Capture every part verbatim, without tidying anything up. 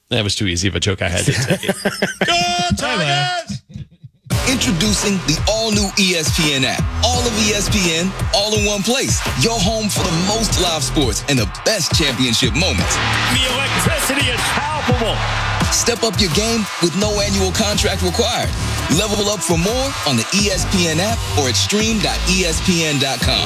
That was too easy of a joke. I had to take it. Go Tigers! Introducing the all-new E S P N app. All of E S P N, all in one place. Your home for the most live sports and the best championship moments. The electricity is palpable. Step up your game with no annual contract required. Level up for more on the E S P N app or at stream dot E S P N dot com.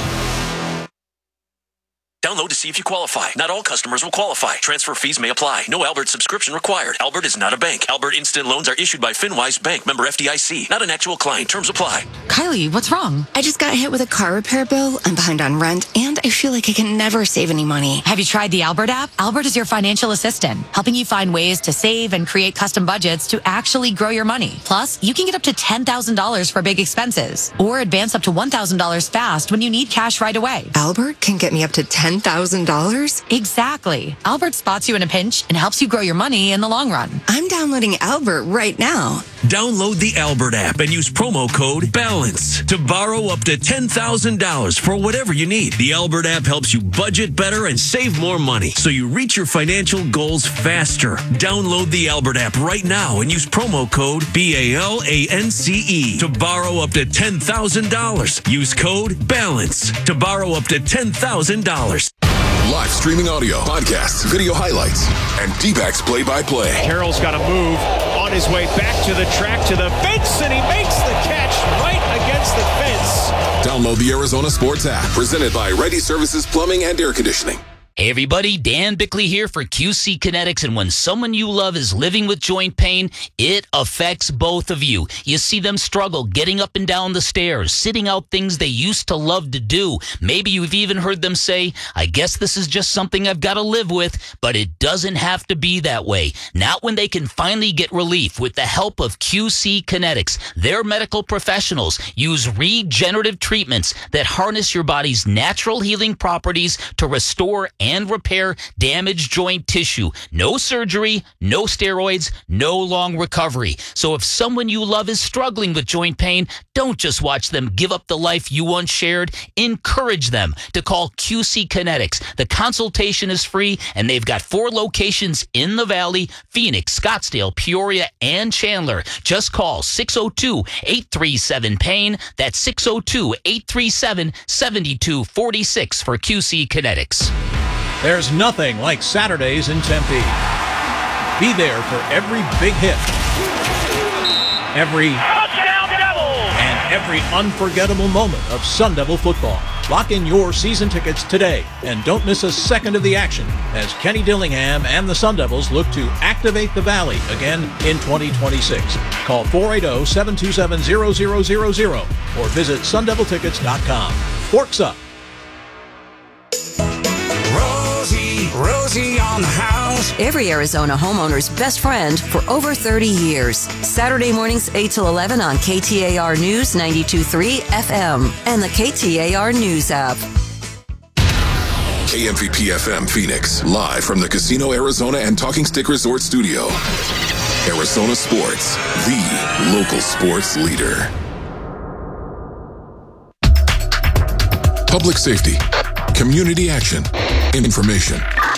Download to see if you qualify. Not all customers will qualify. Transfer fees may apply. No Albert subscription required. Albert is not a bank. Albert Instant Loans are issued by FinWise Bank, member F D I C. Not an actual client. Terms apply. Kylie, what's wrong? I just got hit with a car repair bill. I'm behind on rent, and I feel like I can never save any money. Have you tried the Albert app? Albert is your financial assistant, helping you find ways to save and create custom budgets to actually grow your money. Plus, you can get up to ten thousand dollars for big expenses, or advance up to one thousand dollars fast when you need cash right away. Albert can get me up to ten thousand dollars? Exactly. Albert spots you in a pinch and helps you grow your money in the long run. I'm downloading Albert right now. Download the Albert app and use promo code BALANCE to borrow up to ten thousand dollars for whatever you need. The Albert app helps you budget better and save more money so you reach your financial goals faster. Download the Albert app right now and use promo code B A L A N C E to borrow up to ten thousand dollars. Use code BALANCE to borrow up to ten thousand dollars. Live streaming audio, podcasts, video highlights, and D-backs play-by-play. Carroll's got to move on his way back to the track, to the fence, and he makes the catch right against the fence. Download the Arizona Sports app, presented by Ready Services Plumbing and Air Conditioning. Hey everybody, Dan Bickley here for Q C Kinetics, and when someone you love is living with joint pain, it affects both of you. You see them struggle getting up and down the stairs, sitting out things they used to love to do. Maybe you've even heard them say, I guess this is just something I've got to live with, but it doesn't have to be that way. Not when they can finally get relief with the help of Q C Kinetics. Their medical professionals use regenerative treatments that harness your body's natural healing properties to restore and repair damaged joint tissue. No surgery, no steroids, no long recovery. So if someone you love is struggling with joint pain, don't just watch them give up the life you once shared. Encourage them to call Q C Kinetics. The consultation is free, and they've got four locations in the Valley: Phoenix, Scottsdale, Peoria, and Chandler. Just call six oh two, eight three seven, pain. That's six oh two, eight three seven, seven two four six for Q C Kinetics. There's nothing like Saturdays in Tempe. Be there for every big hit, every Touchdown Devils! and every unforgettable moment of Sun Devil football. Lock in your season tickets today and don't miss a second of the action as Kenny Dillingham and the Sun Devils look to activate the Valley again in twenty twenty-six. Call four eight zero, seven two seven, zero zero zero zero or visit sun devil tickets dot com. Forks up. Rosie on the house. Every Arizona homeowner's best friend for over thirty years. Saturday mornings eight till eleven on K T A R News ninety-two point three F M and the K T A R News app. K M V P F M Phoenix, live from the Casino Arizona and Talking Stick Resort Studio. Arizona Sports, the local sports leader. Public safety, community action, information.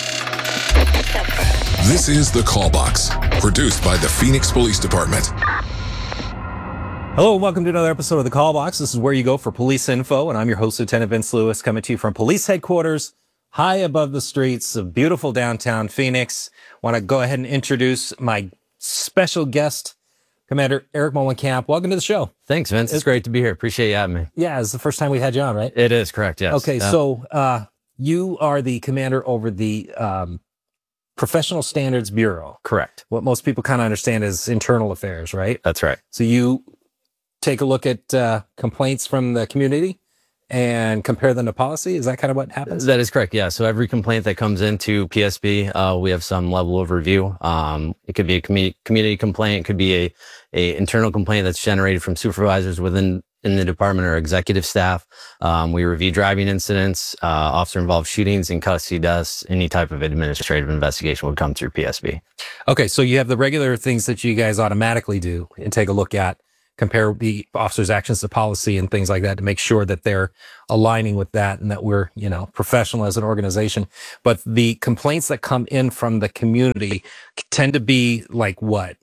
This is The Call Box, produced by the Phoenix Police Department. Hello and welcome to another episode of The Call Box. This is where you go for police info, and I'm your host, Lieutenant Vince Lewis, coming to you from police headquarters, high above the streets of beautiful downtown Phoenix. Want to go ahead and introduce my special guest, Commander Eric Molenkamp. Welcome to the show. Thanks, Vince. It's, it's great to be here. Appreciate you having me. Yeah, it's the first time we had you on, right? It is, correct, yes. Okay, yeah. so uh, you are the commander over the um, Professional Standards Bureau. Correct. What most people kind of understand is internal affairs, right? That's right. So you take a look at uh, complaints from the community and compare them to policy? Is that kind of what happens? That is correct, yeah. So every complaint that comes into P S B, uh, we have some level of review. Um, it could be a com- community complaint. It could be a, a internal complaint that's generated from supervisors within in the department or executive staff. Um, we review driving incidents, uh, officer-involved shootings, and custody deaths. Any type of administrative investigation would come through P S B. Okay, so you have the regular things that you guys automatically do and take a look at. compare the officer's actions to policy and things like that to make sure that they're aligning with that and that we're, you know, professional as an organization. But the complaints that come in from the community tend to be like what?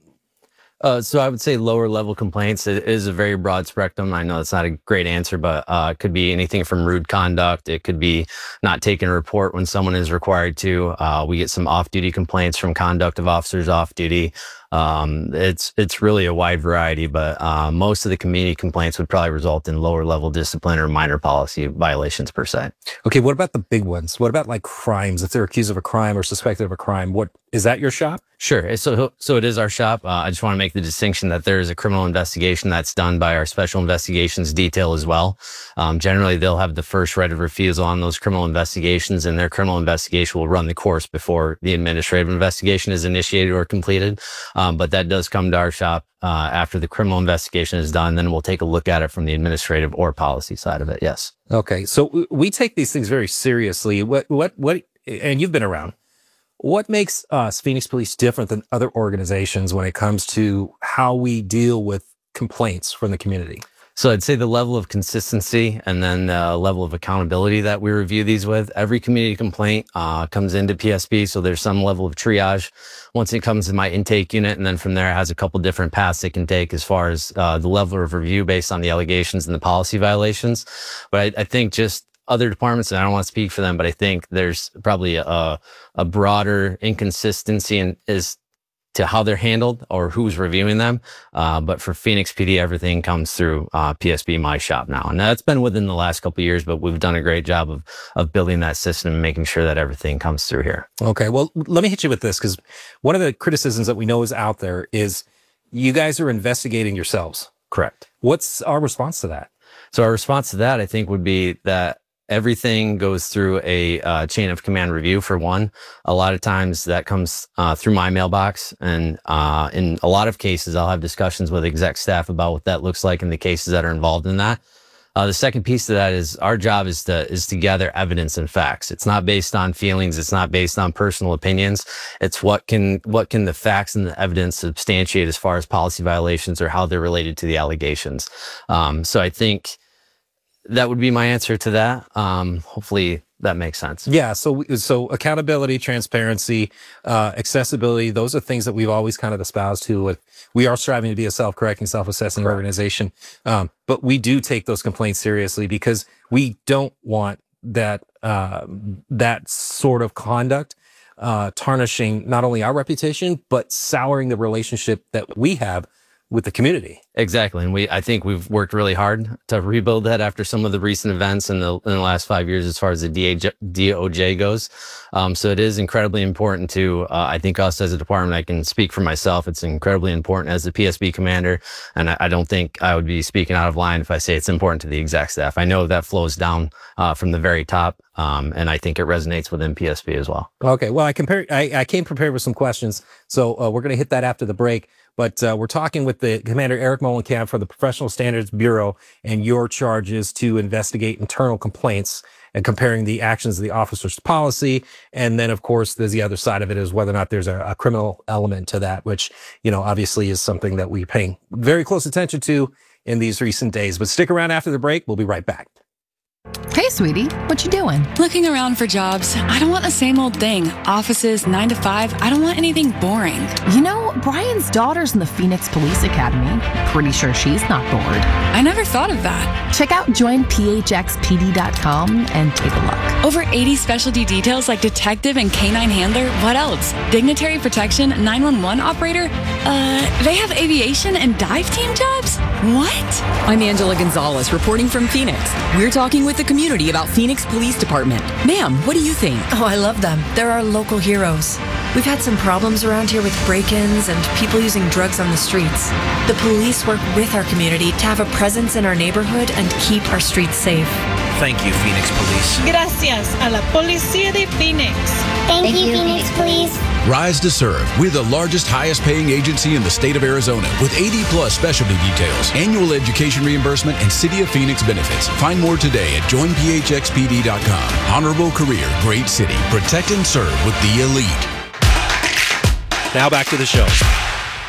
Uh, so I would say lower level complaints. It is a very broad spectrum. I know that's not a great answer, but uh, it could be anything from rude conduct. It could be not taking a report when someone is required to. Uh, we get some off-duty complaints from conduct of officers off duty. Um, it's it's really a wide variety, but uh, most of the community complaints would probably result in lower level discipline or minor policy violations per se. Okay, what about the big ones? What about like crimes? If they're accused of a crime or suspected of a crime, what is that your shop? Sure. So so it is our shop. Uh, I just want to make the distinction that there is a criminal investigation that's done by our special investigations detail as well. Um, generally, they'll have the first right of refusal on those criminal investigations, and their criminal investigation will run the course before the administrative investigation is initiated or completed. Um, but that does come to our shop uh, after the criminal investigation is done. Then we'll take a look at it from the administrative or policy side of it. Yes. Okay. So we take these things very seriously. What, what, what, and you've been around. What makes us, Phoenix Police, different than other organizations when it comes to how we deal with complaints from the community? So I'd say the level of consistency and then the level of accountability that we review these with. Every community complaint uh, comes into P S B, so there's some level of triage once it comes to my intake unit, and then from there it has a couple different paths it can take as far as uh, the level of review based on the allegations and the policy violations. But I, I think just other departments, and I don't want to speak for them, but I think there's probably a, a broader inconsistency in is to how they're handled or who's reviewing them. Uh, but for Phoenix P D, everything comes through uh, P S B My Shop now. And that's been within the last couple of years, but we've done a great job of of building that system and making sure that everything comes through here. Okay, well, let me hit you with this, because one of the criticisms that we know is out there is you guys are investigating yourselves. Correct. What's our response to that? So our response to that, I think, would be that everything goes through a uh, chain of command review, for one. A lot of times that comes uh, through my mailbox. And uh, in a lot of cases, I'll have discussions with exec staff about what that looks like in the cases that are involved in that. Uh, the second piece to that is our job is to is to gather evidence and facts. It's not based on feelings. It's not based on personal opinions. It's what can what can the facts and the evidence substantiate as far as policy violations or how they're related to the allegations. Um, so I think that would be my answer to that. Um, hopefully that makes sense. Yeah. So, so accountability, transparency, uh, accessibility, those are things that we've always kind of espoused to. We are striving to be a self-correcting, self-assessing Correct. organization. Um, but we do take those complaints seriously because we don't want that, uh, that sort of conduct, uh, tarnishing not only our reputation, but souring the relationship that we have with the community. Exactly. And we, I think we've worked really hard to rebuild that after some of the recent events in the, in the last five years, as far as the D O J goes. Um, so it is incredibly important to, uh, I think us as a department, I can speak for myself. It's incredibly important as the P S B commander. And I, I don't think I would be speaking out of line if I say it's important to the exec staff. I know that flows down, uh, from the very top. Um, and I think it resonates within P S B as well. Okay. Well, I compare, I, I came prepared with some questions. So uh, we're going to hit that after the break. But uh, we're talking with the Commander Eric Molenkamp for the Professional Standards Bureau, and your charge is to investigate internal complaints and comparing the actions of the officers to policy. And then, of course, there's the other side of it is whether or not there's a, a criminal element to that, which, you know, obviously is something that we're paying very close attention to in these recent days. But stick around after the break. We'll be right back. Hey, sweetie, what you doing? Looking around for jobs. I don't want the same old thing. Offices, nine to five. I don't want anything boring. You know, Brian's daughter's in the Phoenix Police Academy. Pretty sure she's not bored. I never thought of that. Check out join P H X P D dot com and take a look. Over eighty specialty details like detective and canine handler. What else? Dignitary protection, nine one one operator. Uh, they have aviation and dive team jobs? What? I'm Angela Gonzalez, reporting from Phoenix. We're talking with the community about Phoenix Police Department. Ma'am, what do you think? Oh, I love them. They're our local heroes. We've had some problems around here with break-ins and people using drugs on the streets. The police work with our community to have a presence in our neighborhood and keep our streets safe. Thank you, Phoenix Police. Gracias a la Policía de Phoenix. Thank, Thank you, you, Phoenix Police. Rise to serve. We're the largest, highest paying agency in the state of Arizona with eighty plus specialty details, annual education reimbursement, and City of Phoenix benefits. Find more today at join P H X P D dot com. Honorable career, great city. Protect and serve with the elite. Now back to the show.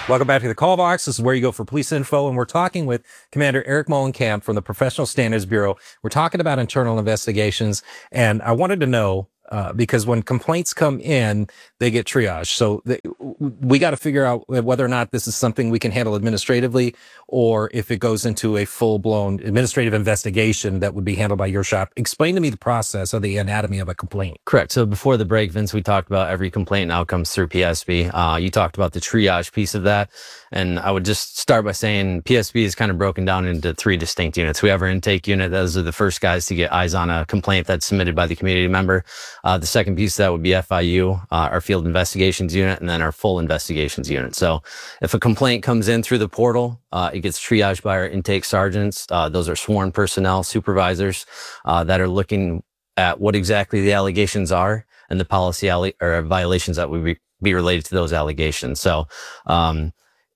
Welcome back to the Call Box. This is where you go for police info, and we're talking with Commander Eric Molenkamp from the Professional Standards Bureau. We're talking about internal investigations, and I wanted to know, uh, because when complaints come in, they get triaged. So they, we got to figure out whether or not this is something we can handle administratively, or if it goes into a full-blown administrative investigation that would be handled by your shop. Explain to me the process of the anatomy of a complaint. Correct. So before the break, Vince, we talked about every complaint now comes through P S B. Uh, you talked about the triage piece of that. And I would just start by saying P S B is kind of broken down into three distinct units. We have our intake unit. Those are the first guys to get eyes on a complaint that's submitted by the community member. Uh, the second piece of that would be F I U, uh, our field investigations unit, and then our full investigations unit. So if a complaint comes in through the portal, uh, it gets triaged by our intake sergeants. Uh, those are sworn personnel, supervisors uh, that are looking at what exactly the allegations are and the policy alle- or violations that would be, be related to those allegations. So, um,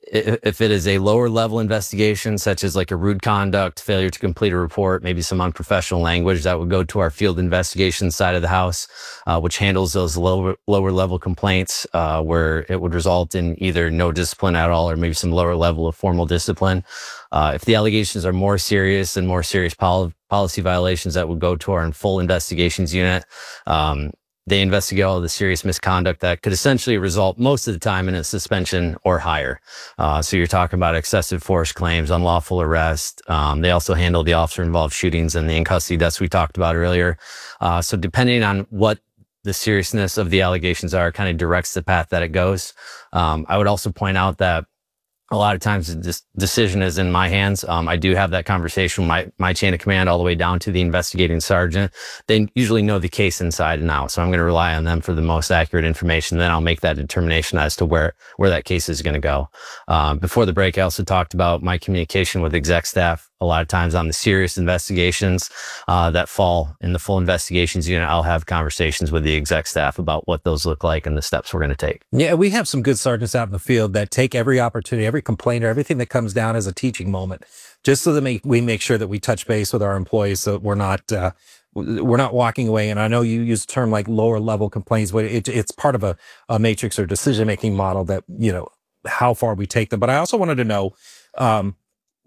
if it is a lower level investigation, such as like a rude conduct, failure to complete a report, maybe some unprofessional language, that would go to our field investigations side of the house, uh, which handles those lower lower level complaints, uh, where it would result in either no discipline at all or maybe some lower level of formal discipline. Uh, if the allegations are more serious and more serious pol- policy violations, that would go to our full investigations unit. Um, They investigate all the serious misconduct that could essentially result most of the time in a suspension or higher. Uh, so you're talking about excessive force claims, unlawful arrest. Um, they also handle the officer-involved shootings and the in-custody deaths we talked about earlier. Uh, so depending on what the seriousness of the allegations are, kind of directs the path that it goes. Um, I would also point out that a lot of times the decision is in my hands. Um, I do have that conversation with my, my chain of command all the way down to the investigating sergeant. They usually know the case inside and out. So I'm going to rely on them for the most accurate information. Then I'll make that determination as to where, where that case is going to go. Um, before the break, I also talked about my communication with exec staff. A lot of times on the serious investigations uh, that fall in the full investigations unit, I'll have conversations with the exec staff about what those look like and the steps we're going to take. Yeah, we have some good sergeants out in the field that take every opportunity, every complaint, or everything that comes down as a teaching moment, just so that make, we make sure that we touch base with our employees so that we're not uh, we're not walking away. And I know you use a term like lower level complaints, but it, it's part of a, a matrix or decision making model that, you know, how far we take them. But I also wanted to know, um,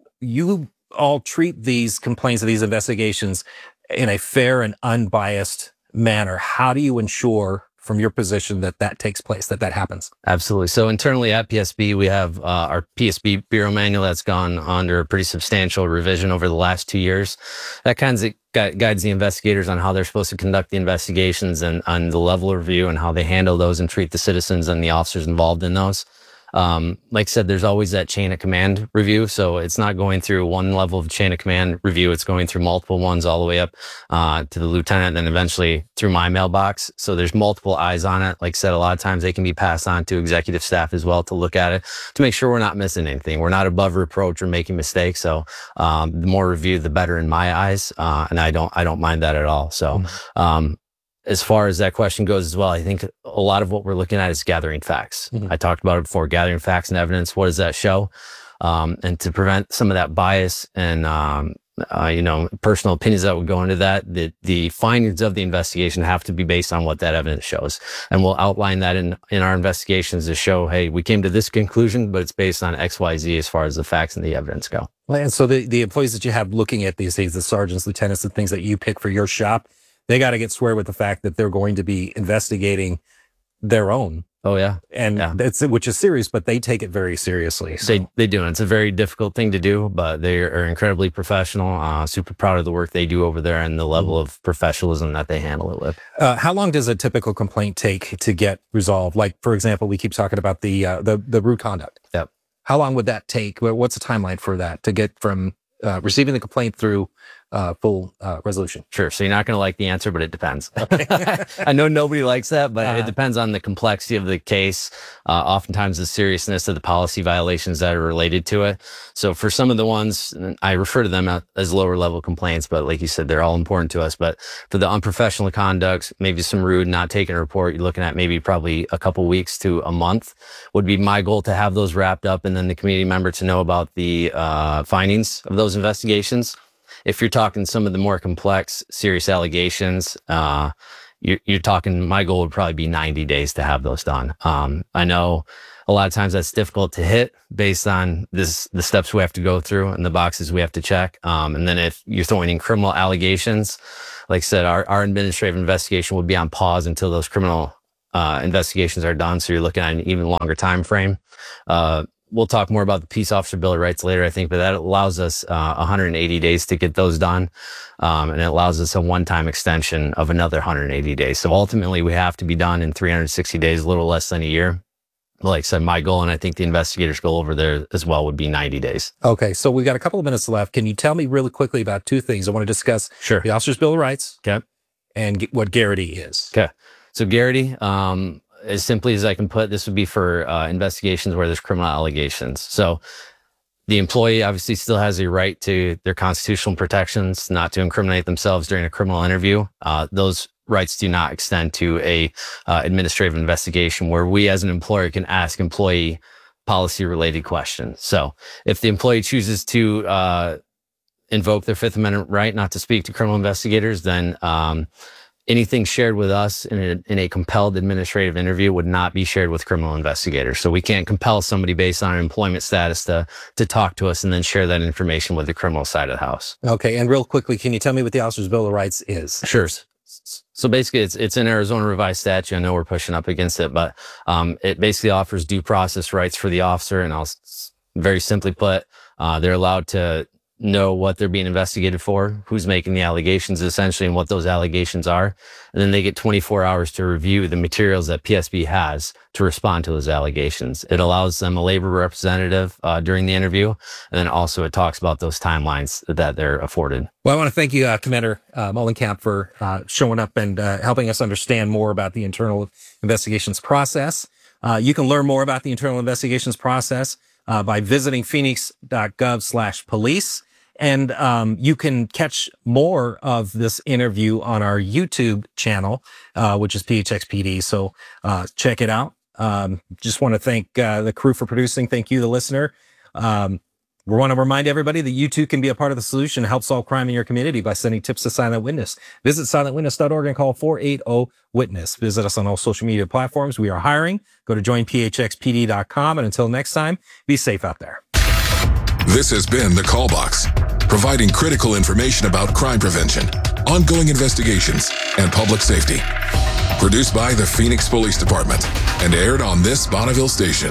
you all treat these complaints of these investigations in a fair and unbiased manner. How do you ensure from your position that that takes place, that that happens? Absolutely. So internally at P S B, we have uh, our P S B Bureau Manual that's gone under a pretty substantial revision over the last two years. That kind of guides the investigators on how they're supposed to conduct the investigations and on the level of review and how they handle those and treat the citizens and the officers involved in those. Um, like I said, there's always that chain of command review. So it's not going through one level of chain of command review. It's going through multiple ones all the way up, uh, to the lieutenant and then eventually through my mailbox. So there's multiple eyes on it. Like I said, a lot of times they can be passed on to executive staff as well to look at it, to make sure we're not missing anything. We're not above reproach or making mistakes. So, um, the more review, the better in my eyes. Uh, and I don't, I don't mind that at all. So, um, as far as that question goes as well, I think a lot of what we're looking at is gathering facts. Mm-hmm. I talked about it before, gathering facts and evidence. What does that show? Um, and to prevent some of that bias and, um, uh, you know, personal opinions that would go into that, the, the findings of the investigation have to be based on what that evidence shows. And we'll outline that in, in our investigations to show, hey, we came to this conclusion, but it's based on X, Y, Z as far as the facts and the evidence go. Well, and so the, the employees that you have looking at these things, the sergeants, lieutenants, the things that you pick for your shop, they got to get square with the fact that they're going to be investigating their own. Oh yeah. And yeah. that's, which is serious, but they take it very seriously. So. They, they do. And it's a very difficult thing to do, but they are incredibly professional, uh, super proud of the work they do over there and the level mm-hmm. of professionalism that they handle it with. Uh, how long does a typical complaint take to get resolved? Like, for example, we keep talking about the, uh, the, the rude conduct. Yep. How long would that take? What's the timeline for that to get from uh, receiving the complaint through uh, full uh, resolution? Sure. So you're not going to like the answer, but it depends. I know nobody likes that, but uh, it depends on the complexity of the case. Uh, oftentimes the seriousness of the policy violations that are related to it. So for some of the ones, I refer to them as lower level complaints, but like you said, they're all important to us. But for the unprofessional conduct, maybe some rude, not taking a report, you're looking at maybe probably a couple weeks to a month would be my goal to have those wrapped up and then the community member to know about the uh, findings of those investigations. If you're talking some of the more complex, serious allegations, uh, you're, you're talking, my goal would probably be ninety days to have those done. Um, I know a lot of times that's difficult to hit based on this, the steps we have to go through and the boxes we have to check. Um, and then if you're throwing in criminal allegations, like I said, our, our administrative investigation would be on pause until those criminal uh, investigations are done. So you're looking at an even longer time frame. Uh, we'll talk more about the Peace Officer Bill of Rights later, I think, but that allows us uh, one hundred eighty days to get those done. Um, and it allows us a one-time extension of another one hundred eighty days. So ultimately, we have to be done in three hundred sixty days, a little less than a year. Like I said, my goal, and I think the investigators' goal over there as well, would be ninety days. Okay, so we got a couple of minutes left. Can you tell me really quickly about two things? I want to discuss sure. the Officers' Bill of Rights, okay, and what Garrity is. Okay, so Garrity, um, as simply as I can put, this would be for uh, investigations where there's criminal allegations. So the employee obviously still has a right to their constitutional protections, not to incriminate themselves during a criminal interview. Uh, those rights do not extend to a uh, administrative investigation where we as an employer can ask employee policy related questions. So if the employee chooses to uh, invoke their Fifth Amendment right not to speak to criminal investigators, then um, anything shared with us in a, in a compelled administrative interview would not be shared with criminal investigators. So we can't compel somebody based on employment status to to talk to us and then share that information with the criminal side of the house. Okay, and real quickly, can you tell me what the Officers' Bill of Rights is? Sure. So basically, it's it's an Arizona revised statute. I know we're pushing up against it, but um, it basically offers due process rights for the officer. And I'll s- very simply put, uh, they're allowed to know what they're being investigated for, who's making the allegations essentially, and what those allegations are. And then they get twenty-four hours to review the materials that P S B has to respond to those allegations. It allows them a labor representative uh, during the interview. And then also it talks about those timelines that they're afforded. Well, I want to thank you, uh, Commander uh, Mullenkamp, for uh, showing up and uh, helping us understand more about the internal investigations process. Uh, you can learn more about the internal investigations process uh, by visiting phoenix.gov slash police. And um, you can catch more of this interview on our YouTube channel, uh, which is P H X P D. So uh, check it out. Um, just want to thank uh, the crew for producing. Thank you, the listener. Um, we want to remind everybody that you too can be a part of the solution to help solve crime in your community by sending tips to Silent Witness. Visit silent witness dot org and call four eight zero witness. Visit us on all social media platforms. We are hiring. Go to join P H X P D dot com. And until next time, be safe out there. This has been The Call Box, providing critical information about crime prevention, ongoing investigations, and public safety. Produced by the Phoenix Police Department and aired on this Bonneville station.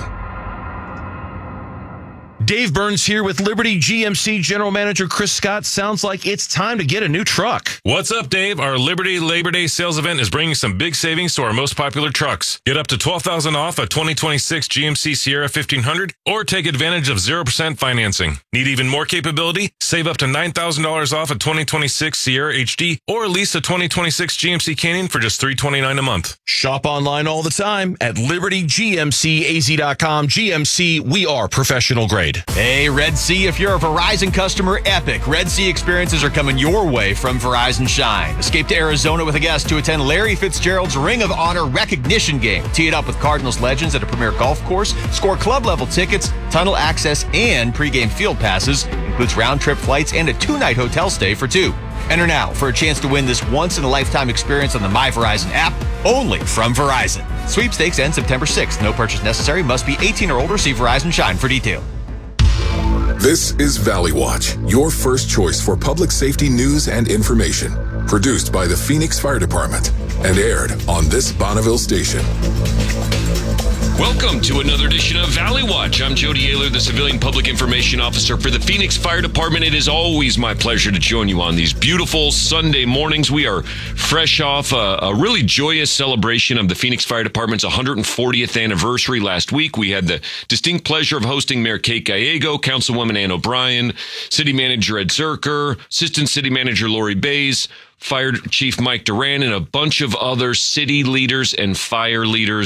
Dave Burns here with Liberty G M C General Manager Chris Scott. Sounds like it's time to get a new truck. What's up, Dave? Our Liberty Labor Day sales event is bringing some big savings to our most popular trucks. Get up to twelve thousand dollars off a twenty twenty-six G M C Sierra fifteen hundred or take advantage of zero percent financing. Need even more capability? Save up to nine thousand dollars off a twenty twenty-six Sierra H D or lease a twenty twenty-six G M C Canyon for just three hundred twenty-nine dollars a month. Shop online all the time at liberty g m c a z dot com. G M C, we are professional grade. Hey, Red Sea, if you're a Verizon customer, epic Red Sea experiences are coming your way from Verizon Shine. Escape to Arizona with a guest to attend Larry Fitzgerald's Ring of Honor recognition game. Tee it up with Cardinals legends at a premier golf course. Score club-level tickets, tunnel access, and pregame field passes. Includes round-trip flights and a two-night hotel stay for two. Enter now for a chance to win this once-in-a-lifetime experience on the My Verizon app, only from Verizon. Sweepstakes ends September sixth. No purchase necessary. Must be eighteen or older. See Verizon Shine for detail. This is Valley Watch, your first choice for public safety news and information. Produced by the Phoenix Fire Department and aired on this Bonneville station. Welcome to another edition of Valley Watch. I'm Jody Ayler, the Civilian Public Information Officer for the Phoenix Fire Department. It is always my pleasure to join you on these beautiful Sunday mornings. We are fresh off a, a really joyous celebration of the Phoenix Fire Department's one hundred fortieth anniversary last week. We had the distinct pleasure of hosting Mayor Kate Gallego, Councilwoman Ann O'Brien, City Manager Ed Zerker, Assistant City Manager Lori Bays, Fire Chief Mike Duran, and a bunch of other city leaders and fire leaders.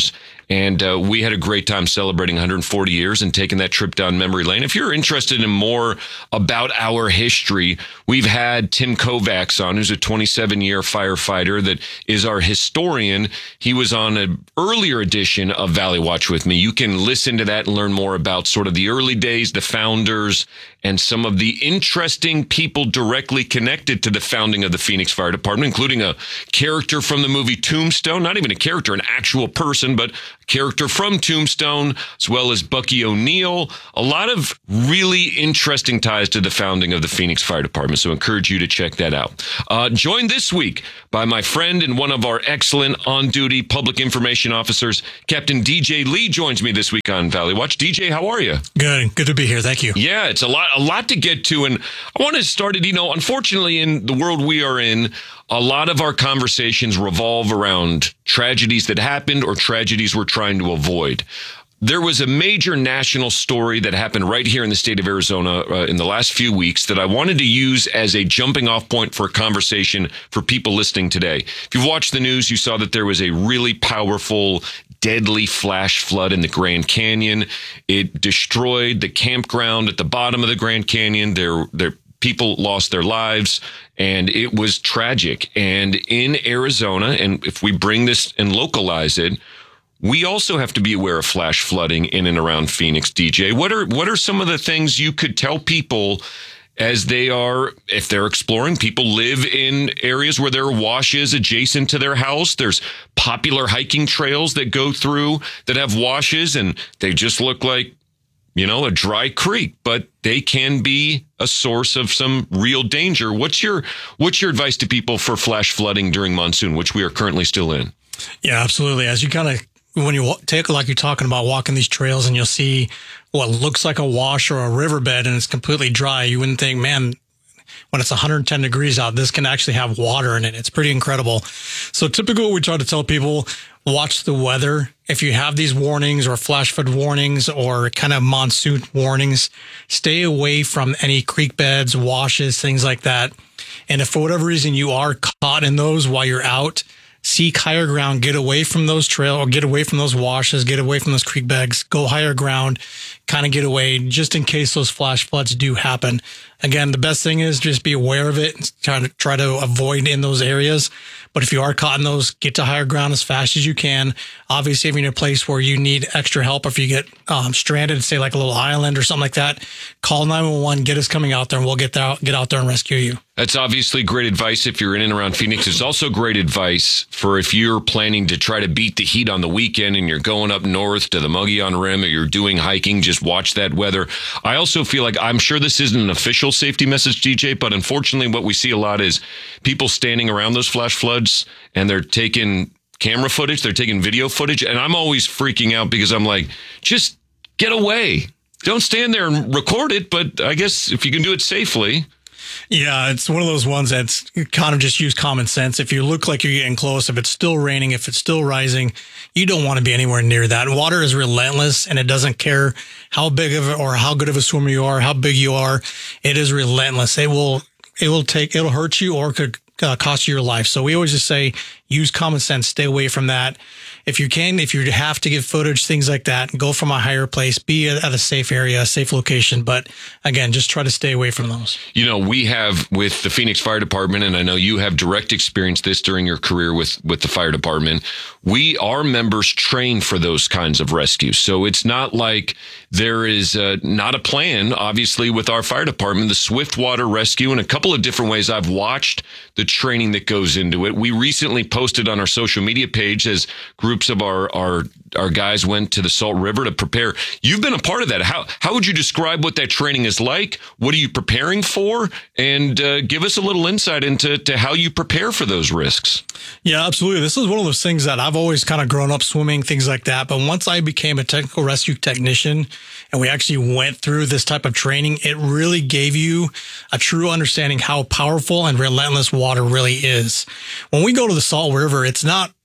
And uh, we had a great time celebrating one hundred forty years and taking that trip down memory lane. If you're interested in more about our history, we've had Tim Kovacs on, who's a twenty-seven-year firefighter that is our historian. He was on an earlier edition of Valley Watch with me. You can listen to that and learn more about sort of the early days, the founders, and some of the interesting people directly connected to the founding of the Phoenix Fire Department, including a character from the movie Tombstone, not even a character, an actual person, but a character from Tombstone, as well as Bucky O'Neill. A lot of really interesting ties to the founding of the Phoenix Fire Department, so I encourage you to check that out. Uh, joined this week by my friend and one of our excellent on-duty public information officers, Captain D J Lee joins me this week on Valley Watch. D J, how are you? Good. Good to be here. Thank you. Yeah, it's a lot, a lot to get to, and I want to start it, you know, unfortunately, in the world we are in, a lot of our conversations revolve around tragedies that happened or tragedies we're trying to avoid. There was a major national story that happened right here in the state of Arizona uh, in the last few weeks that I wanted to use as a jumping off point for a conversation for people listening today. If you've watched the news, you saw that there was a really powerful, deadly flash flood in the Grand Canyon. It destroyed the campground at the bottom of the Grand Canyon. There, there, people lost their lives, and it was tragic. And in Arizona, and if we bring this and localize it, we also have to be aware of flash flooding in and around Phoenix, D J. What are what are some of the things you could tell people as they are, if they're exploring? People live in areas where there are washes adjacent to their house. There's popular hiking trails that go through that have washes, and they just look like, you know, a dry creek, but they can be a source of some real danger. What's your what's your advice to people for flash flooding during monsoon, which we are currently still in? Yeah, absolutely. As you kind of, when you take, like you're talking about walking these trails and you'll see what looks like a wash or a riverbed and it's completely dry, you wouldn't think, man, when it's one hundred ten degrees out, this can actually have water in it. It's pretty incredible. So typically what we try to tell people, watch the weather. If you have these warnings or flash flood warnings or kind of monsoon warnings, stay away from any creek beds, washes, things like that. And if for whatever reason you are caught in those while you're out, seek higher ground, get away from those trails or get away from those washes, get away from those creek beds, go higher ground, kind of get away just in case those flash floods do happen. Again, the best thing is just be aware of it and try to try to avoid in those areas. But if you are caught in those, get to higher ground as fast as you can. Obviously, if you're in a place where you need extra help, if you get um, stranded, say like a little island or something like that, call nine one one, get us coming out there, and we'll get out, get out there and rescue you. That's obviously great advice if you're in and around Phoenix. It's also great advice for if you're planning to try to beat the heat on the weekend and you're going up north to the Mogollon Rim or you're doing hiking, just watch that weather. I also feel like, I'm sure this isn't an official safety message, D J, but unfortunately what we see a lot is people standing around those flash floods and they're taking camera footage, they're taking video footage, and I'm always freaking out because I'm like, just get away. Don't stand there and record it, but I guess if you can do it safely. Yeah, it's one of those ones that's kind of just use common sense. If you look like you're getting close, if it's still raining, if it's still rising, you don't want to be anywhere near that. Water is relentless, and it doesn't care how big of it or how good of a swimmer you are, how big you are. It is relentless. It will, it will take, it'll hurt you or could uh, cost you your life. So we always just say, use common sense, stay away from that. If you can, if you have to get footage, things like that, go from a higher place, be at a safe area, a safe location. But again, just try to stay away from those. You know, we have with the Phoenix Fire Department, and I know you have direct experience this during your career with, with the fire department. We, our members train for those kinds of rescues. So it's not like there is uh, not a plan, obviously, with our fire department, the Swiftwater Rescue, and a couple of different ways I've watched the training that goes into it. We recently posted on our social media page as groups of our, our, our guys went to the Salt River to prepare. You've been a part of that. How, how would you describe what that training is like? What are you preparing for? And uh, give us a little insight into to how you prepare for those risks. Yeah, absolutely. This is one of those things that I've always kind of grown up swimming, things like that. But once I became a technical rescue technician and we actually went through this type of training, it really gave you a true understanding how powerful and relentless water really is. When we go to the Salt River, it's not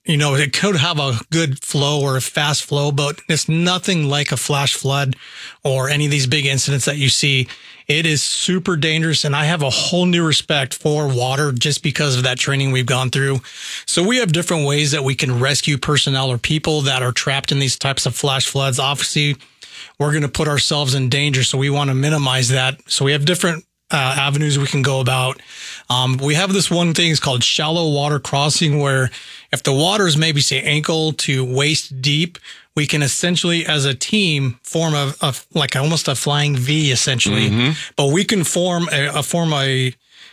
you know, it could have a good flow or a fast flow, but it's nothing like a flash flood or any of these big incidents that you see. It is super dangerous, and I have a whole new respect for water just because of that training we've gone through. So we have different ways that we can rescue personnel or people that are trapped in these types of flash floods. Obviously, we're going to put ourselves in danger, so we want to minimize that. So we have different uh, avenues we can go about. Um, we have this one thing, it's called shallow water crossing, where if the water is maybe, say, ankle to waist deep, we can essentially, as a team, form a, a like almost a flying V, essentially. Mm-hmm. But we can form a, a form a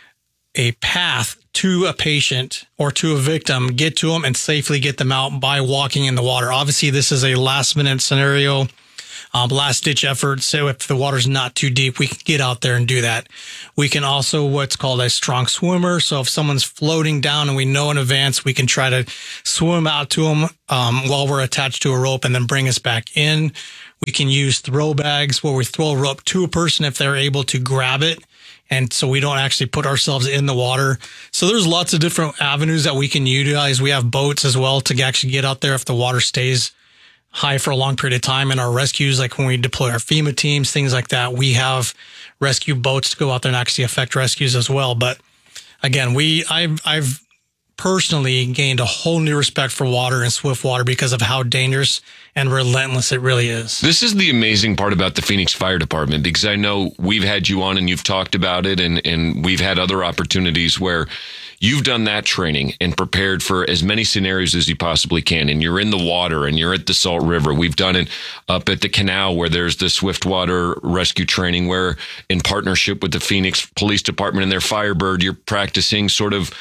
a path to a patient or to a victim, get to them, and safely get them out by walking in the water. Obviously, this is a last minute scenario. Um, last ditch effort. So if the water's not too deep, we can get out there and do that. We can also what's called a strong swimmer. So if someone's floating down and we know in advance, we can try to swim out to them um, while we're attached to a rope and then bring us back in. We can use throw bags where we throw a rope to a person if they're able to grab it. And so we don't actually put ourselves in the water. So there's lots of different avenues that we can utilize. We have boats as well to actually get out there if the water stays high for a long period of time. In our rescues, like when we deploy our FEMA teams, things like that, we have rescue boats to go out there and actually affect rescues as well. But again, we, I've, I've personally gained a whole new respect for water and swift water because of how dangerous and relentless it really is. This is the amazing part about the Phoenix Fire Department, because I know we've had you on and you've talked about it, and, and we've had other opportunities where you've done that training and prepared for as many scenarios as you possibly can. And you're in the water and you're at the Salt River. We've done it up at the canal where there's the Swiftwater rescue training, where in partnership with the Phoenix Police Department and their Firebird, you're practicing sort of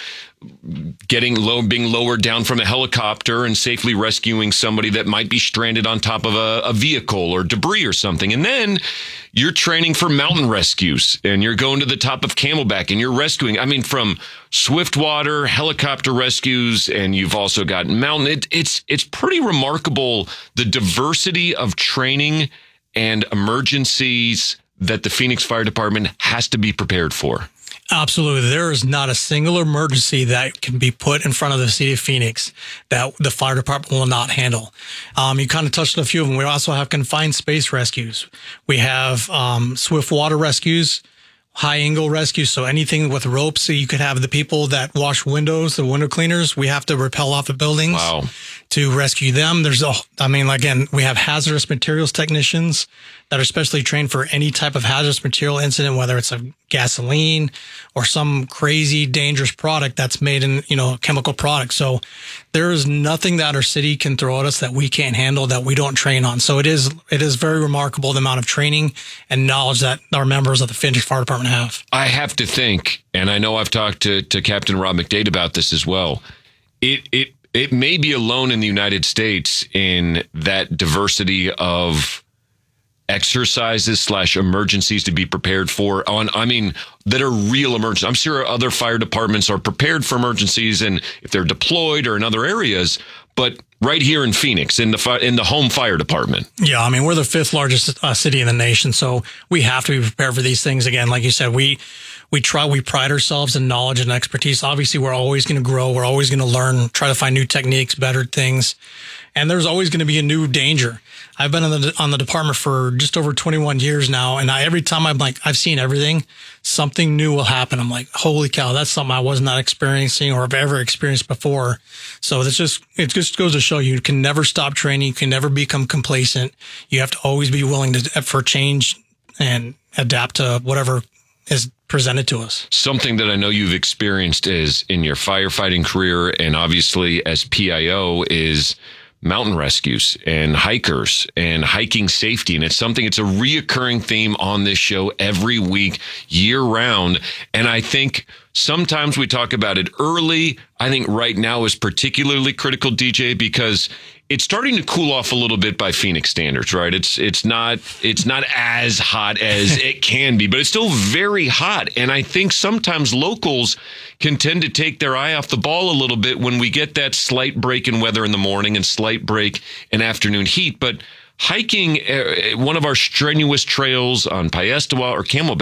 getting low, being lowered down from a helicopter and safely rescuing somebody that might be stranded on top of a, a vehicle or debris or something. And then you're training for mountain rescues and you're going to the top of Camelback and you're rescuing, I mean, from Swiftwater, helicopter rescues, and you've also got mountain. It, it's, it's pretty remarkable, the diversity of training and emergencies that the Phoenix Fire Department has to be prepared for. Absolutely. There is not a single emergency that can be put in front of the city of Phoenix that the fire department will not handle. Um, you kind of touched on a few of them. We also have confined space rescues. We have um, swift water rescues, high angle rescues. So anything with ropes. So you could have the people that wash windows, the window cleaners. We have to rappel off of buildings wow. to rescue them. There's a, I mean, again, we have hazardous materials technicians that are specially trained for any type of hazardous material incident, whether it's a gasoline or some crazy dangerous product that's made in, you know, chemical product. So there is nothing that our city can throw at us that we can't handle, that we don't train on. So it is, it is very remarkable the amount of training and knowledge that our members of the Phoenix Fire Department have. I have to think, and I know I've talked to, to Captain Rob McDade about this as well. It, it, it may be alone in the United States in that diversity of exercises slash emergencies to be prepared for on, I mean, that are real emergencies. I'm sure other fire departments are prepared for emergencies and if they're deployed or in other areas, but right here in Phoenix, in the fi- in the home fire department. Yeah, I mean, we're the fifth largest uh, city in the nation, so we have to be prepared for these things. Again, like you said, we we try, we pride ourselves in knowledge and expertise. Obviously, we're always going to grow. We're always going to learn, try to find new techniques, better things. And there's always going to be a new danger. I've been on the on the department for just over twenty-one years now, and I, every time I'm like, I've seen everything, something new will happen. I'm like, holy cow, that's something I was not experiencing or have ever experienced before. So it's just it just goes to show you, you can never stop training, you can never become complacent. You have to always be willing to for change and adapt to whatever is presented to us. Something that I know you've experienced is in your firefighting career, and obviously as P I O, is mountain rescues and hikers and hiking safety. And it's something, it's a reoccurring theme on this show every week, year round. And I think sometimes we talk about it early. I think right now is particularly critical, D J, because it's starting to cool off a little bit by Phoenix standards, right? It's it's not it's not as hot as it can be, but it's still very hot. And I think sometimes locals can tend to take their eye off the ball a little bit when we get that slight break in weather in the morning and slight break in afternoon heat. But hiking uh, one of our strenuous trails on Piestewa or Camelback,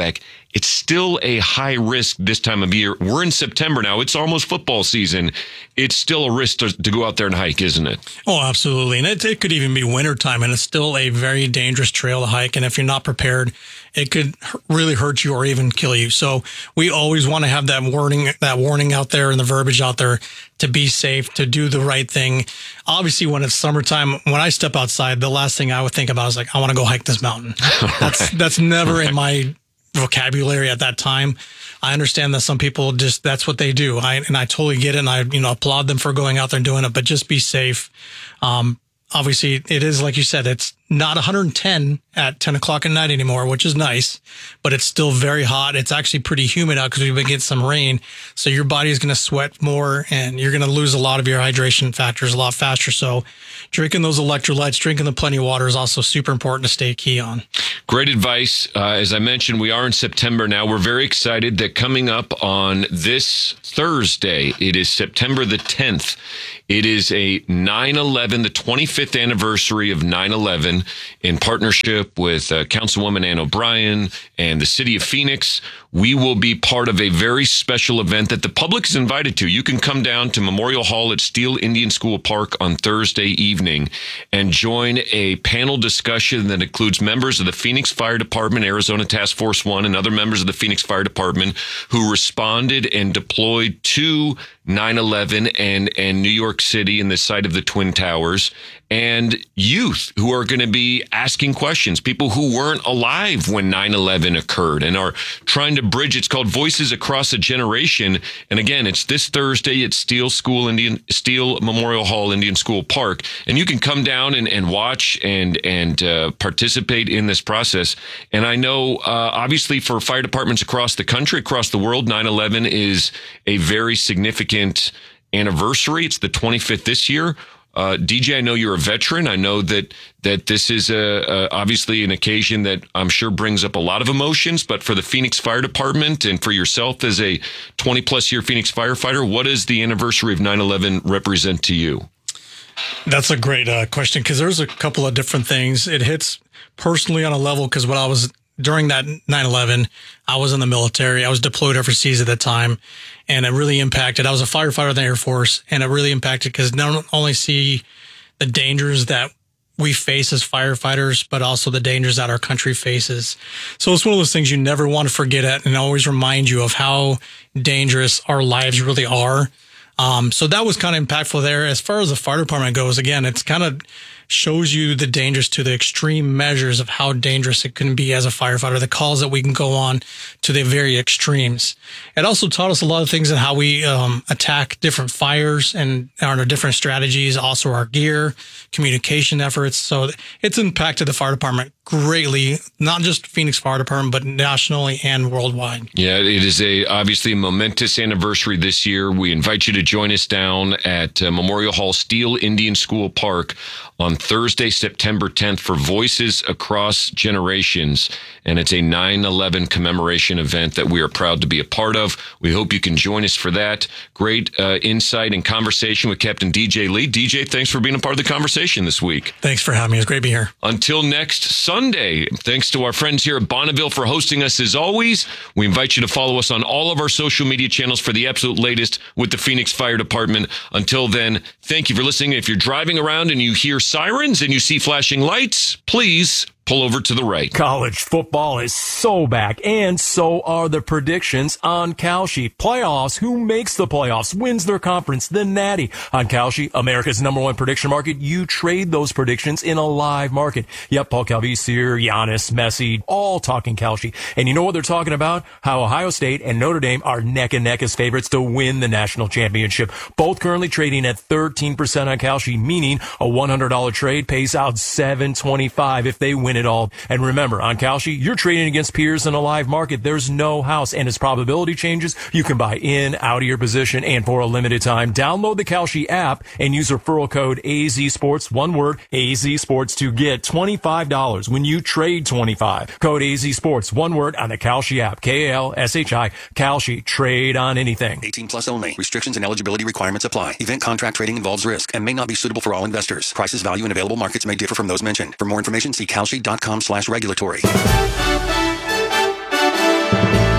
it's still a high risk this time of year. We're in September now. It's almost football season. It's still a risk to, to go out there and hike, isn't it? Oh, absolutely. And it, it could even be wintertime, and it's still a very dangerous trail to hike. And if you're not prepared, it could really hurt you or even kill you. So we always want to have that warning, that warning out there and the verbiage out there to be safe, to do the right thing. Obviously, when it's summertime, when I step outside, the last thing I would think about is like, I want to go hike this mountain. That's, Right. that's never in my vocabulary at that time. I understand that some people just, that's what they do. I, and I totally get it. And I, you know, applaud them for going out there and doing it, but just be safe. Um, obviously it is, like you said, it's not one hundred ten at ten o'clock at night anymore, which is nice, but it's still very hot. It's actually pretty humid out because we've been getting some rain. So your body is going to sweat more and you're going to lose a lot of your hydration factors a lot faster. So drinking those electrolytes, drinking the plenty of water is also super important to stay key on. Great advice. Uh, as I mentioned, we are in September now. We're very excited that coming up on this Thursday, it is September the tenth. It is a nine eleven, the twenty-fifth anniversary of nine eleven, in partnership with uh, Councilwoman Ann O'Brien and the city of Phoenix. We will be part of a very special event that the public is invited to. You can come down to Memorial Hall at Steele Indian School Park on Thursday evening and join a panel discussion that includes members of the Phoenix Fire Department, Arizona Task Force One, and other members of the Phoenix Fire Department who responded and deployed to nine eleven and, and New York City and the site of the Twin Towers, and youth who are going to be asking questions, people who weren't alive when nine eleven occurred and are trying to bridge. It's called Voices Across a Generation. And again, it's this Thursday at Steele School Indian Steele Memorial Hall Indian School Park. And you can come down and, and watch and, and uh, participate in this process. And I know, uh, obviously, for fire departments across the country, across the world, nine eleven is a very significant anniversary. It's the twenty-fifth this year. Uh, D J, I know you're a veteran. I know that that this is a, a, obviously an occasion that I'm sure brings up a lot of emotions, but for the Phoenix Fire Department and for yourself as a twenty plus year Phoenix firefighter, what does the anniversary of nine eleven represent to you? That's a great uh, question, because there's a couple of different things. It hits personally on a level because when I was during that nine eleven, I was in the military. I was deployed overseas at that time, and it really impacted. I was a firefighter in the Air Force, and it really impacted because not only see the dangers that we face as firefighters, but also the dangers that our country faces. So it's one of those things you never want to forget it, and always remind you of how dangerous our lives really are. Um, so that was kind of impactful there. As far as the fire department goes, again, it's kind of shows you the dangers to the extreme measures of how dangerous it can be as a firefighter, the calls that we can go on to the very extremes. It also taught us a lot of things on how we um, attack different fires and our different strategies, also our gear, communication efforts. So it's impacted the fire department greatly, not just Phoenix Fire Department, but nationally and worldwide. Yeah, it is a obviously a momentous anniversary this year. We invite you to join us down at uh, Memorial Hall, Steele Indian School Park on Thursday, September tenth for Voices Across Generations. And it's a nine eleven commemoration event that we are proud to be a part of. We hope you can join us for that. Great uh, insight and conversation with Captain D J Lee. D J, thanks for being a part of the conversation this week. Thanks for having me. It's great to be here. Until next Sunday, thanks to our friends here at Bonneville for hosting us as always. We invite you to follow us on all of our social media channels for the absolute latest with the Phoenix Fire Department. Until then, thank you for listening. If you're driving around and you hear sirens and you see flashing lights, please pull over to the right. College football is so back, and so are the predictions on Kalshi. Playoffs, who makes the playoffs, wins their conference, the Natty. On Kalshi, America's number one prediction market, you trade those predictions in a live market. Yep, Paul Calvisier, Giannis, Messi, all talking Kalshi. And you know what they're talking about? How Ohio State and Notre Dame are neck and neck as favorites to win the national championship. Both currently trading at thirteen percent on Kalshi, meaning a one hundred dollars trade pays out seven twenty-five if they win it all. And remember, on Kalshi, you're trading against peers in a live market. There's no house, and as probability changes, you can buy in, out of your position, and for a limited time, download the Kalshi app and use referral code A Z Sports, one word, A Z Sports, to get twenty-five dollars when you trade twenty-five. Code A Z Sports, one word, on the Kalshi app. K A L S H I, Kalshi. Trade on anything. eighteen plus only. Restrictions and eligibility requirements apply. Event contract trading involves risk and may not be suitable for all investors. Prices, value, and available markets may differ from those mentioned. For more information, see kalshi dot com slash regulatory.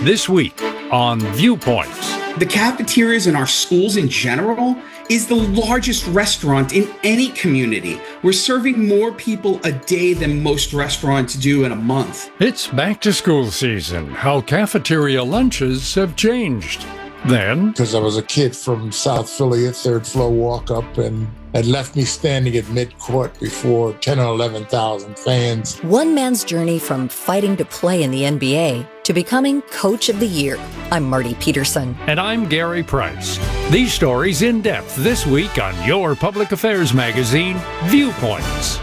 This week on Viewpoints. The cafeterias in our schools in general is the largest restaurant in any community. We're serving more people a day than most restaurants do in a month. It's back to school season. How cafeteria lunches have changed. Then, because I was a kid from South Philly, a third floor walk up, and had left me standing at mid-court before ten or eleven thousand fans. One man's journey from fighting to play in the N B A to becoming Coach of the Year. I'm Marty Peterson. And I'm Gary Price. These stories in depth this week on your public affairs magazine, Viewpoints.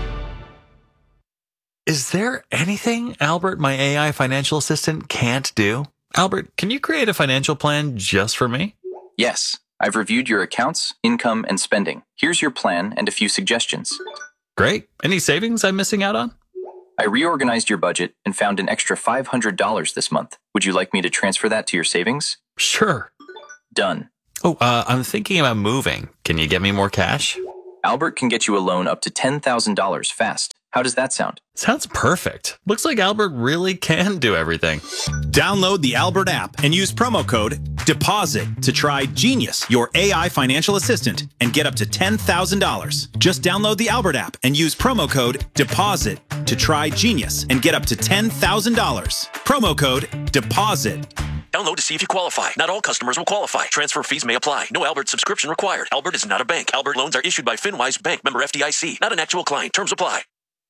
Is there anything Albert, my A I financial assistant, can't do? Albert, can you create a financial plan just for me? Yes. I've reviewed your accounts, income, and spending. Here's your plan and a few suggestions. Great. Any savings I'm missing out on? I reorganized your budget and found an extra five hundred dollars this month. Would you like me to transfer that to your savings? Sure. Done. Oh, uh, I'm thinking about moving. Can you get me more cash? Albert can get you a loan up to ten thousand dollars fast. How does that sound? Sounds perfect. Looks like Albert really can do everything. Download the Albert app and use promo code DEPOSIT to try Genius, your A I financial assistant, and get up to ten thousand dollars. Just download the Albert app and use promo code DEPOSIT to try Genius and get up to ten thousand dollars. Promo code DEPOSIT. Download to see if you qualify. Not all customers will qualify. Transfer fees may apply. No Albert subscription required. Albert is not a bank. Albert loans are issued by FinWise Bank, member F D I C. Not an actual client. Terms apply.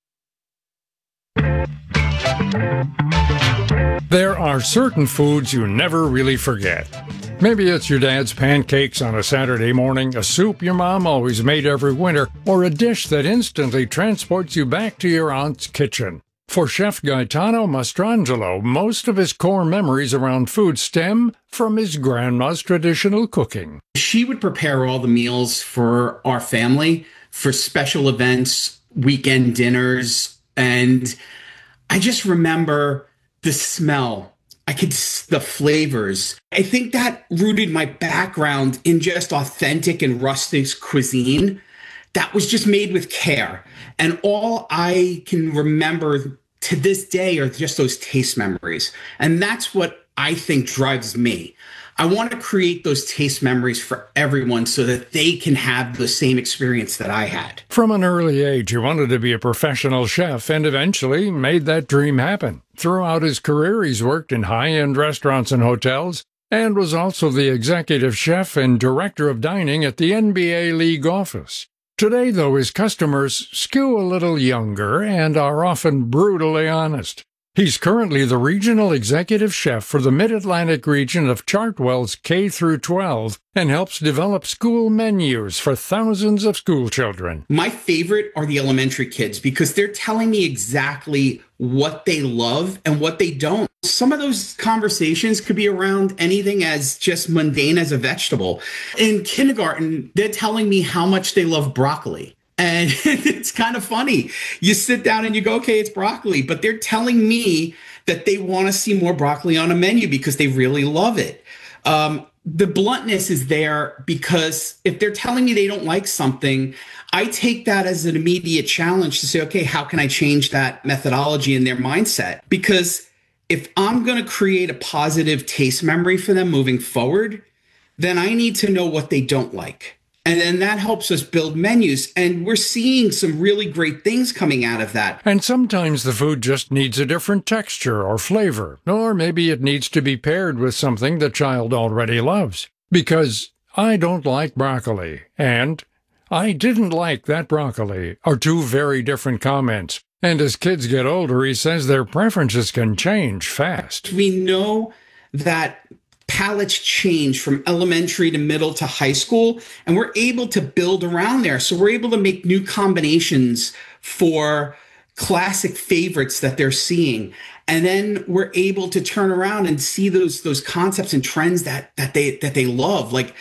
There are certain foods you never really forget. Maybe it's your dad's pancakes on a Saturday morning, a soup your mom always made every winter, or a dish that instantly transports you back to your aunt's kitchen. For Chef Gaetano Mastrangelo, most of his core memories around food stem from his grandma's traditional cooking. She would prepare all the meals for our family, for special events, weekend dinners, and I just remember the smell. I could, the flavors. I think that rooted my background in just authentic and rustic cuisine that was just made with care. And all I can remember to this day are just those taste memories. And that's what I think drives me. I want to create those taste memories for everyone so that they can have the same experience that I had. From an early age, he wanted to be a professional chef and eventually made that dream happen. Throughout his career, he's worked in high-end restaurants and hotels and was also the executive chef and director of dining at the N B A League office. Today, though, his customers skew a little younger and are often brutally honest. He's currently the regional executive chef for the Mid-Atlantic region of Chartwell's K through twelve and helps develop school menus for thousands of school children. My favorite are the elementary kids because they're telling me exactly what they love and what they don't. Some of those conversations could be around anything as just mundane as a vegetable. In kindergarten, they're telling me how much they love broccoli. And it's kind of funny. You sit down and you go, okay, it's broccoli. But they're telling me that they want to see more broccoli on a menu because they really love it. Um, the bluntness is there because if they're telling me they don't like something, I take that as an immediate challenge to say, okay, how can I change that methodology in their mindset? Because if I'm going to create a positive taste memory for them moving forward, then I need to know what they don't like. And then that helps us build menus. And we're seeing some really great things coming out of that. And sometimes the food just needs a different texture or flavor. Or maybe it needs to be paired with something the child already loves. Because I don't like broccoli and I didn't like that broccoli are two very different comments. And as kids get older, he says their preferences can change fast. We know that palates change from elementary to middle to high school, and we're able to build around there. So we're able to make new combinations for classic favorites that they're seeing. And then we're able to turn around and see those those concepts and trends that that they that they love, like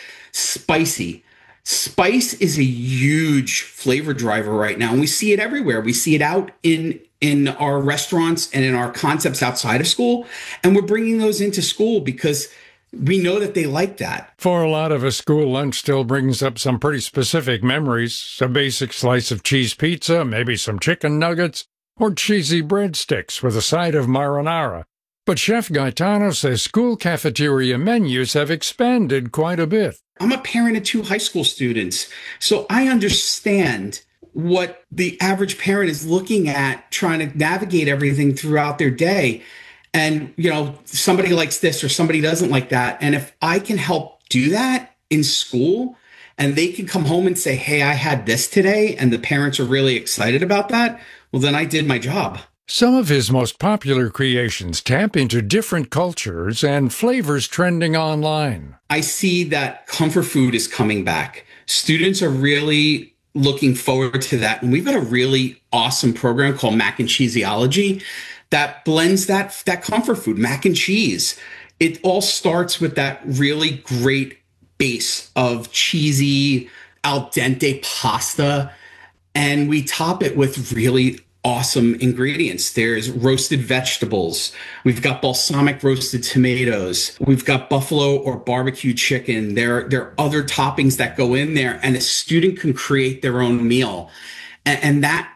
spicy. Spice is a huge flavor driver right now, and we see it everywhere. We see it out in in our restaurants and in our concepts outside of school, and we're bringing those into school because we know that they like that. For a lot of us, school lunch still brings up some pretty specific memories. A basic slice of cheese pizza, maybe some chicken nuggets, or cheesy breadsticks with a side of marinara. But Chef Gaetano says school cafeteria menus have expanded quite a bit. I'm a parent of two high school students, so I understand what the average parent is looking at trying to navigate everything throughout their day. And, you know, somebody likes this or somebody doesn't like that. And if I can help do that in school and they can come home and say, hey, I had this today, and the parents are really excited about that, well, then I did my job. Some of his most popular creations tap into different cultures and flavors trending online. I see that comfort food is coming back. Students are really looking forward to that. And we've got a really awesome program called Mac and Cheeseology that blends that, that comfort food, mac and cheese. It all starts with that really great base of cheesy, al dente pasta. And we top it with really awesome ingredients. There's roasted vegetables. We've got balsamic roasted tomatoes. We've got buffalo or barbecue chicken. There, there are other toppings that go in there, and a student can create their own meal. And, and that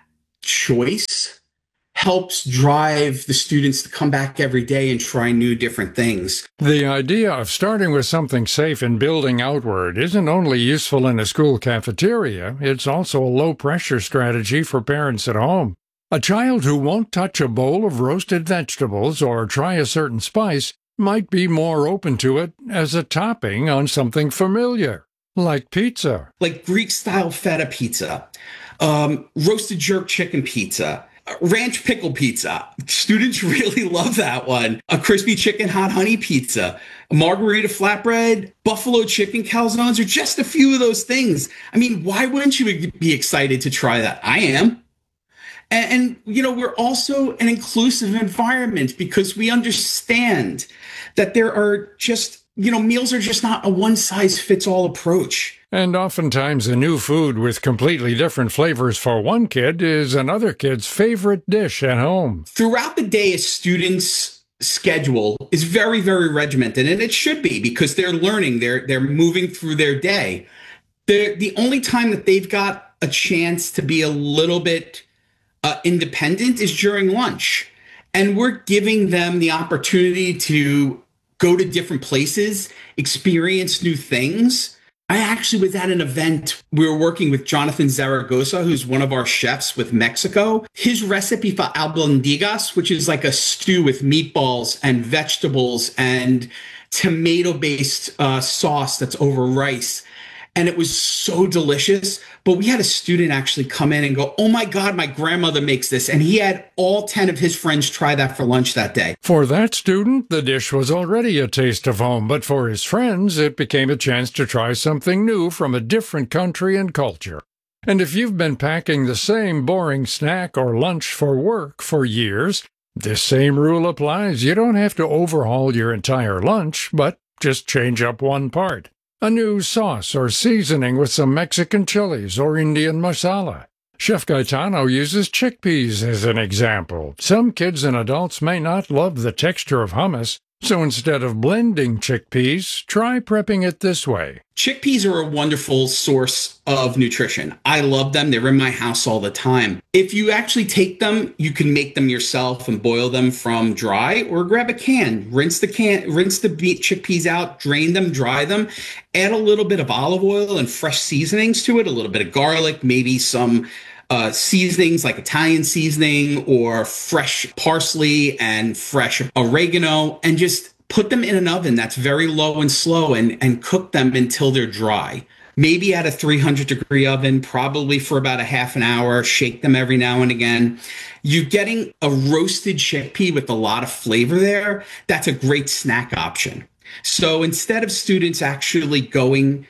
choice helps drive the students to come back every day and try new different things. The idea of starting with something safe and building outward isn't only useful in a school cafeteria, it's also a low-pressure strategy for parents at home. A child who won't touch a bowl of roasted vegetables or try a certain spice might be more open to it as a topping on something familiar, like pizza. Like Greek-style feta pizza, um, roasted jerk chicken pizza, ranch pickle pizza. Students really love that one. A crispy chicken hot honey pizza, a margarita flatbread, buffalo chicken calzones are just a few of those things. I mean, why wouldn't you be excited to try that? I am. And, and, you know, we're also an inclusive environment because we understand that there are just, you know, meals are just not a one-size-fits-all approach. And oftentimes a new food with completely different flavors for one kid is another kid's favorite dish at home. Throughout the day, a student's schedule is very, very regimented, and it should be because they're learning, they're they're moving through their day. The the only time that they've got a chance to be a little bit uh, independent is during lunch. And we're giving them the opportunity to go to different places, experience new things. I actually was at an event. We were working with Jonathan Zaragoza, who's one of our chefs with Mexico. His recipe for albondigas, which is like a stew with meatballs and vegetables and tomato-based uh, sauce that's over rice. And it was so delicious. But we had a student actually come in and go, oh my God, my grandmother makes this. And he had all ten of his friends try that for lunch that day. For that student, the dish was already a taste of home. But for his friends, it became a chance to try something new from a different country and culture. And if you've been packing the same boring snack or lunch for work for years, this same rule applies. You don't have to overhaul your entire lunch, but just change up one part. A new sauce or seasoning with some Mexican chilies or Indian masala. Chef Gaetano uses chickpeas as an example. Some kids and adults may not love the texture of hummus, so instead of blending chickpeas, try prepping it this way. Chickpeas are a wonderful source of nutrition. I love them. They're in my house all the time. If you actually take them, you can make them yourself and boil them from dry, or grab a can, rinse the can, rinse the beet chickpeas out, drain them, dry them, add a little bit of olive oil and fresh seasonings to it, a little bit of garlic, maybe some uh, seasonings like Italian seasoning or fresh parsley and fresh oregano, and just put them in an oven that's very low and slow and, and cook them until they're dry. Maybe at a three hundred degree oven, probably for about a half an hour. Shake them every now and again. You're getting a roasted chickpea with a lot of flavor there. That's a great snack option. So instead of students actually going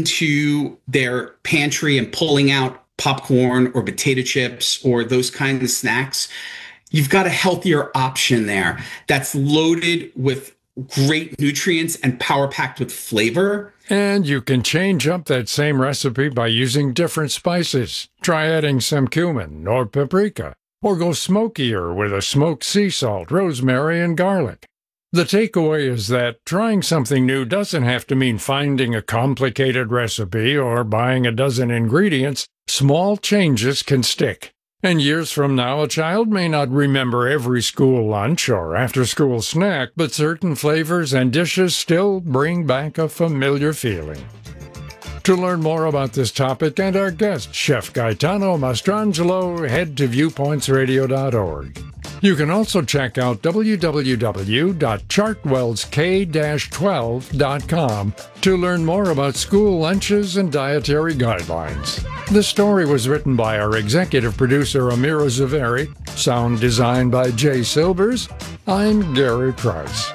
into their pantry and pulling out popcorn or potato chips or those kinds of snacks, you've got a healthier option there that's loaded with great nutrients and power-packed with flavor. And you can change up that same recipe by using different spices. Try adding some cumin or paprika, or go smokier with a smoked sea salt, rosemary, and garlic. The takeaway is that trying something new doesn't have to mean finding a complicated recipe or buying a dozen ingredients. Small changes can stick. And years from now, a child may not remember every school lunch or after-school snack, but certain flavors and dishes still bring back a familiar feeling. To learn more about this topic and our guest, Chef Gaetano Mastrangelo, head to viewpoints radio dot org. You can also check out w w w dot chartwells k dash twelve dot com to learn more about school lunches and dietary guidelines. This story was written by our executive producer, Amira Zaveri, sound designed by Jay Silvers. I'm Gary Price.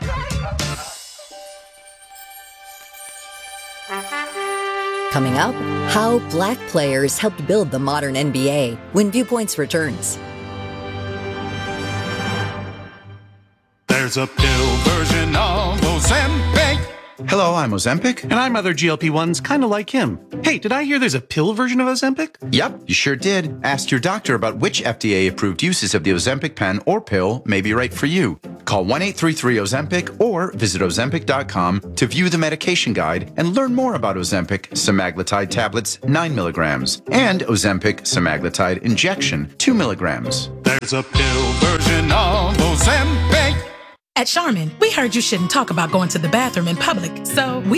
Coming up, how black players helped build the modern N B A when Viewpoints returns. There's a pill version of Ozempic. Hello, I'm Ozempic. And I'm other G L P ones kind of like him. Hey, did I hear there's a pill version of Ozempic? Yep, you sure did. Ask your doctor about which F D A-approved uses of the Ozempic pen or pill may be right for you. Call one eight three three Ozempic or visit ozempic dot com to view the medication guide and learn more about Ozempic semaglutide tablets nine milligrams and Ozempic semaglutide injection two milligrams. There's a pill version of Ozempic. At Charmin, we heard you shouldn't talk about going to the bathroom in public, so we